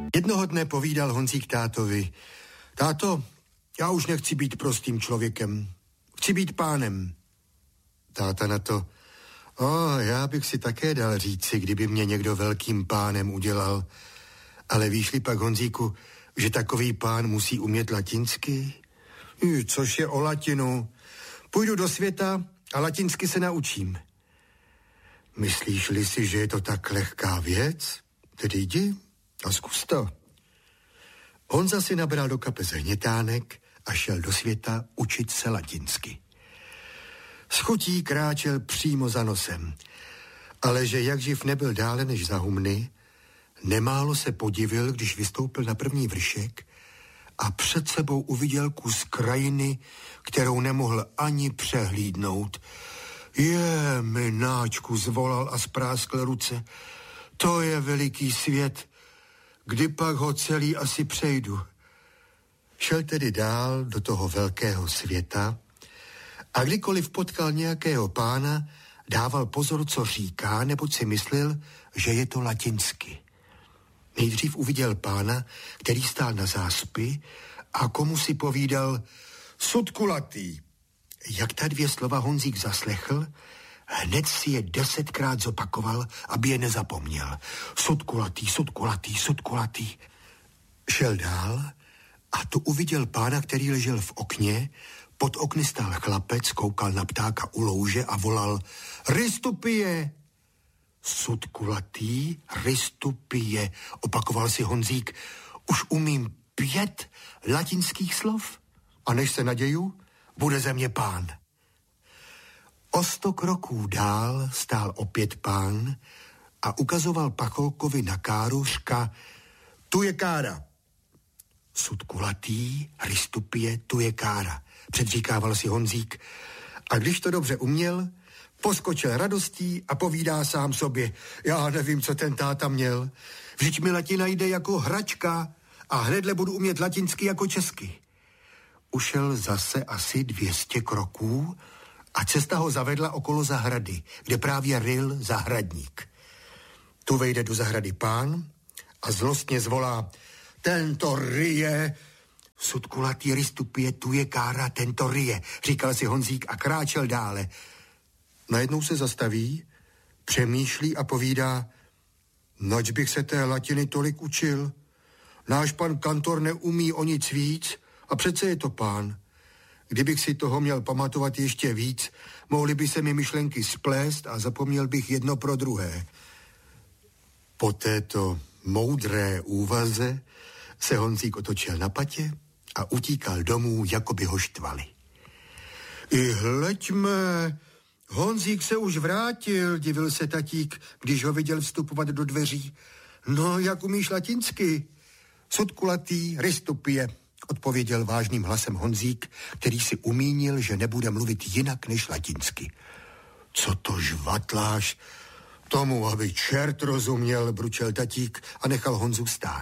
Jednoho dne povídal Honzík tátovi: táto, já už nechci být prostým člověkem, chci být pánem. Táta na to: já bych si také dal říci, kdyby mě někdo velkým pánem udělal. Ale víš-li pak, Honzíku, že takový pán musí umět latinsky? Což je o latinu. Půjdu do světa a latinsky se naučím. Myslíš-li si, že je to tak lehká věc? Tedy jdi a zkus to. Honza si nabral do kapes hnětánek a šel do světa učit se latinsky. S chutí kráčel přímo za nosem, ale že jak živ nebyl dále než za humny, nemálo se podivil, když vystoupil na první vršek a před sebou uviděl kus krajiny, kterou nemohl ani přehlídnout. Mináčku, zvolal a spráskl ruce. To je veliký svět, kdy pak ho celý asi přejdu. Šel tedy dál do toho velkého světa a kdykoliv potkal nějakého pána, dával pozor, co říká, neboť si myslel, že je to latinsky. Nejdřív uviděl pána, který stál na záspy a komu si povídal: sudkulatý. Jak ta 2 slova Honzík zaslechl, hned si je 10krát zopakoval, aby je nezapomněl. Sudkulatý, sudkulatý, sudkulatý. Šel dál a tu uviděl pána, který ležel v okně. Pod okny stál chlapec, koukal na ptáka u louže a volal: Rystupie! Sudkulatý, rystupie, opakoval si Honzík. Už umím 5 latinských slov a než se naděju, bude ze mě pán. O 100 kroků dál stál opět pán a ukazoval Pacholkovi na káru, řka: tu je kára. Sudkulatý, rystupie, tu je kára, předříkával si Honzík. A když to dobře uměl, poskočil radostí a povídá sám sobě: já nevím, co ten táta měl. Vždyť mi latina jde jako hračka a hnedle budu umět latinsky jako česky. Ušel zase asi 200 kroků a cesta ho zavedla okolo zahrady, kde právě ryl zahradník. Tu vejde do zahrady pán a zlostně zvolá: tento ryje! Sudkulatý, rystupie, tu je kára, tento ryje, říkal si Honzík a kráčel dále. Najednou se zastaví, přemýšlí a povídá: noč bych se té latiny tolik učil. Náš pan kantor neumí o nic víc a přece je to pán. Kdybych si toho měl pamatovat ještě víc, mohly by se mi myšlenky splést a zapomněl bych jedno pro druhé. Po této moudré úvaze se Honzík otočil na patě a utíkal domů, jako by ho štvali. I hleďme, Honzík se už vrátil, divil se tatík, když ho viděl vstupovat do dveří. No, jak umíš latinsky? Sudkulatý, rystupie, odpověděl vážným hlasem Honzík, který si umínil, že nebude mluvit jinak než latinsky. Co to žvatláš? Tomu, aby čert rozuměl, bručel tatík a nechal Honzu stát.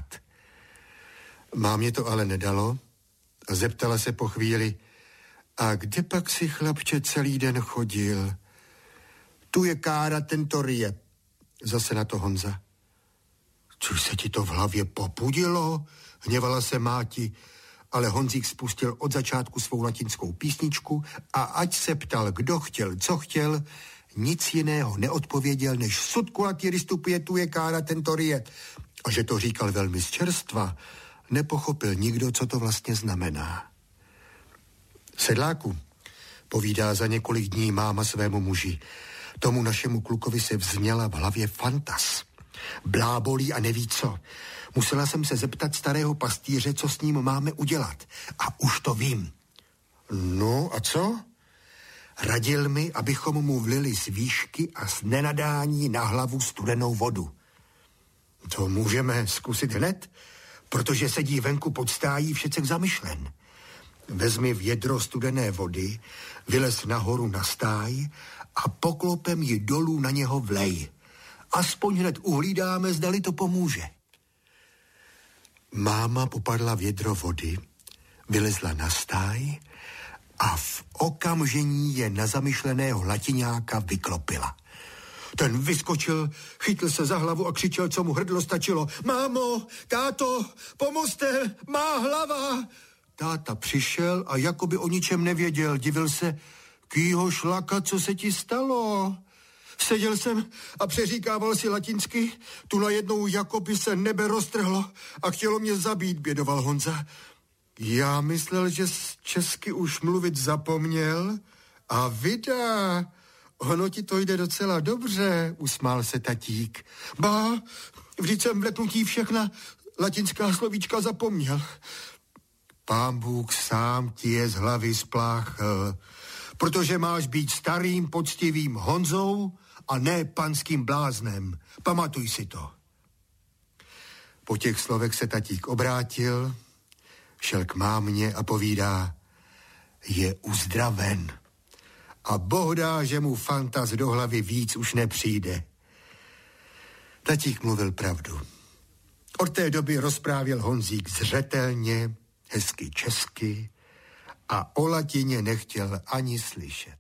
Mámě to ale nedalo a zeptala se po chvíli: a kde pak si, chlapče, celý den chodil? Tu je kára, tento ryje. Zase na to Honza: což se ti to v hlavě popudilo? Hněvala se máti, ale Honzík spustil od začátku svou latinskou písničku a ať se ptal, kdo chtěl, co chtěl, nic jiného neodpověděl, než sudkulatý, rystupie, tu je kára, tento ryje. A že to říkal velmi z čerstva, nepochopil nikdo, co to vlastně znamená. Sedláku, povídá za několik dní máma svému muži, tomu našemu klukovi se vzněla v hlavě fantas. Blábolí a neví co. Musela jsem se zeptat starého pastýře, co s ním máme udělat. A už to vím. No a co? Radil mi, abychom mu vlili z výšky a z nenadání na hlavu studenou vodu. To můžeme zkusit hned, protože sedí venku pod stájí všecek zamyšlen. Vezmi vědro studené vody, vylez nahoru na stáj a poklopem ji dolů na něho vlej. Aspoň hned uhlídáme, zdali to pomůže. Máma popadla vědro vody, vylezla na stáj a v okamžení je na zamyšleného latiňáka vyklopila. Ten vyskočil, chytl se za hlavu a křičel, co mu hrdlo stačilo. Mámo, táto, pomozte, má hlava. Táta přišel a jakoby o ničem nevěděl. Divil se, kýho šlaka, co se ti stalo? Seděl jsem a přeříkával si latinsky, tu najednou jakoby se nebe roztrhlo a chtělo mě zabít, bědoval Honza. Já myslel, že česky už mluvit zapomněl a vydá. Ono ti to jde docela dobře, usmál se tatík. Ba, vždyť jsem v leknutí všechna latinská slovíčka zapomněl. Pán Bůh sám ti je z hlavy spláchl, protože máš být starým, poctivým Honzou a ne panským bláznem. Pamatuj si to. Po těch slovech se tatík obrátil, šel k mámě a povídá, je uzdraven. A bohdá, že mu fantaz do hlavy víc už nepřijde. Tatík mluvil pravdu. Od té doby rozprávěl Honzík zřetelně, hezky česky a o latině nechtěl ani slyšet.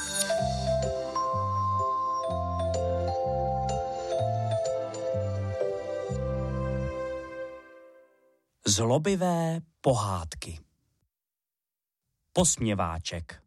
Zlobivé pohádky. Posměváček.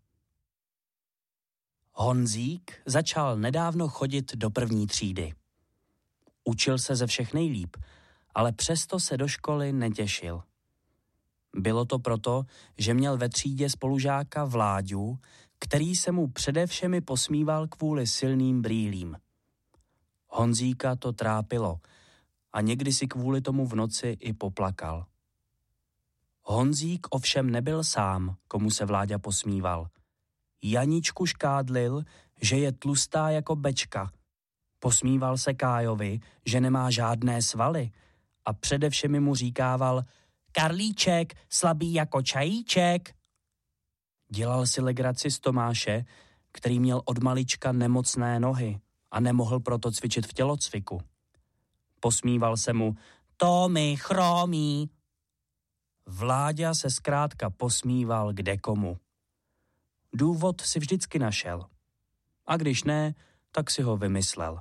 Honzík začal nedávno chodit do 1. třídy. Učil se ze všech nejlíp, ale přesto se do školy netěšil. Bylo to proto, že měl ve třídě spolužáka Vláďu, který se mu především posmíval kvůli silným brýlím. Honzíka to trápilo a někdy si kvůli tomu v noci i poplakal. Honzík ovšem nebyl sám, komu se Vláďa posmíval. Janičku škádlil, že je tlustá jako bečka. Posmíval se Kájovi, že nemá žádné svaly a především mu říkával Karlíček, slabý jako čajíček. Dělal si legraci z Tomáše, který měl od malička nemocné nohy a nemohl proto cvičit v tělocviku. Posmíval se mu Tomi, chromí. Vláďa se zkrátka posmíval kdekomu. Důvod si vždycky našel. A když ne, tak si ho vymyslel.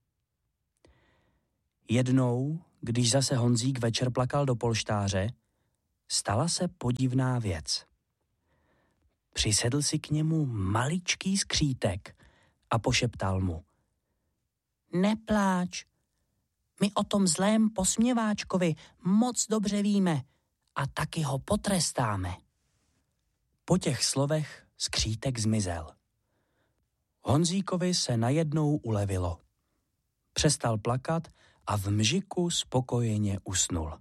Jednou, když zase Honzík večer plakal do polštáře, stala se podivná věc. Přisedl si k němu maličký skřítek a pošeptal mu. Nepláč, my o tom zlém posměváčkovi moc dobře víme a taky ho potrestáme. Po těch slovech skřítek zmizel. Honzíkovi se najednou ulevilo. Přestal plakat a v mžiku spokojeně usnul.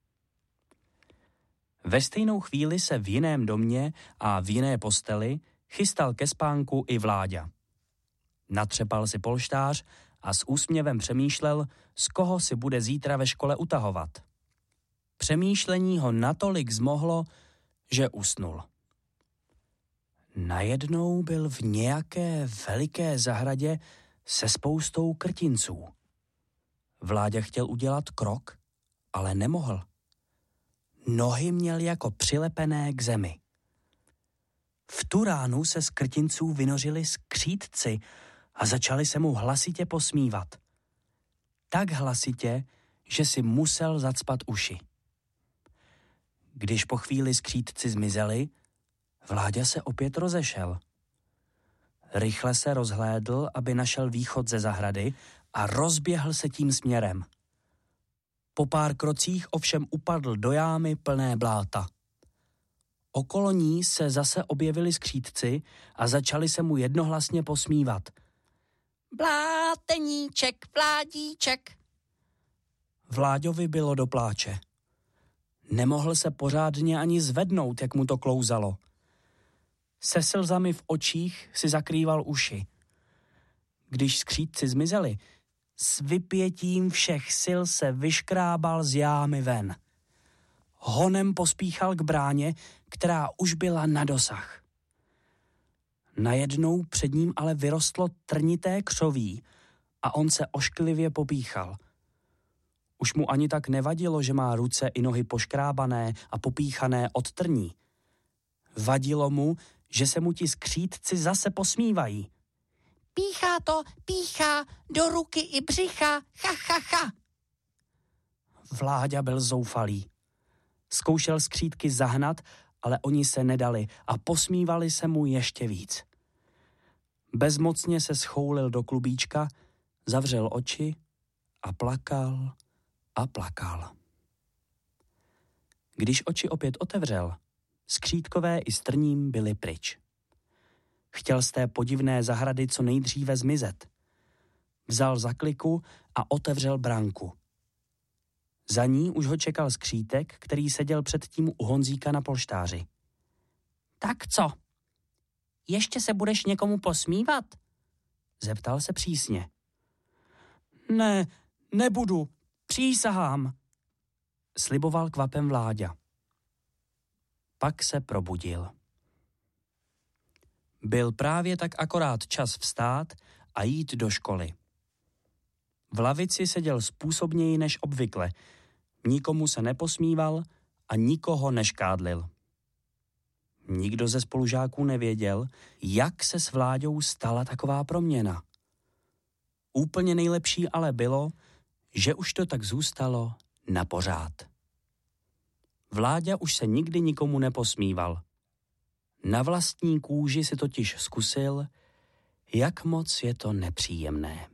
Ve stejnou chvíli se v jiném domě a v jiné posteli chystal ke spánku i Vláďa. Natřepal si polštář a s úsměvem přemýšlel, z koho si bude zítra ve škole utahovat. Přemýšlení ho natolik zmohlo, že usnul. Najednou byl v nějaké veliké zahradě se spoustou krtinců. Vláďa chtěl udělat krok, ale nemohl. Nohy měl jako přilepené k zemi. V tu ránu se z krtinců vynořili skřítci a začali se mu hlasitě posmívat. Tak hlasitě, že si musel zacpat uši. Když po chvíli skřítci zmizeli, Vláďa se opět rozešel. Rychle se rozhlédl, aby našel východ ze zahrady a rozběhl se tím směrem. Po pár krocích ovšem upadl do jámy plné bláta. Okolo ní se zase objevili skřítci a začali se mu jednohlasně posmívat. Bláteníček, Vládíček. Vláďovi bylo do pláče. Nemohl se pořádně ani zvednout, jak mu to klouzalo. Se slzami v očích si zakrýval uši. Když skřítci zmizeli, s vypětím všech sil se vyškrábal z jámy ven. Honem pospíchal k bráně, která už byla na dosah. Najednou před ním ale vyrostlo trnité křoví a on se ošklivě popíchal. Už mu ani tak nevadilo, že má ruce i nohy poškrábané a popíchané od trní. Vadilo mu, že se mu ti skřítci zase posmívají. píchá, do ruky i břicha, ha. Vláďa byl zoufalý. Zkoušel skřítky zahnat, ale oni se nedali a posmívali se mu ještě víc. Bezmocně se schoulil do klubíčka, zavřel oči a plakal a plakal. Když oči opět otevřel, skřítkové i strním byly pryč. Chtěl z té podivné zahrady co nejdříve zmizet. Vzal zakliku a otevřel branku. Za ní už ho čekal skřítek, který seděl předtím u Honzíka na polštáři. Tak co? Ještě se budeš někomu posmívat? Zeptal se přísně. Ne, nebudu, přísahám, sliboval kvapem Vláďa. Pak se probudil. Byl právě tak akorát čas vstát a jít do školy. V lavici seděl způsobněji než obvykle, nikomu se neposmíval a nikoho neškádlil. Nikdo ze spolužáků nevěděl, jak se s Vláďou stala taková proměna. Úplně nejlepší ale bylo, že už to tak zůstalo na pořád. Vláďa už se nikdy nikomu neposmíval. Na vlastní kůži si totiž zkusil, jak moc je to nepříjemné.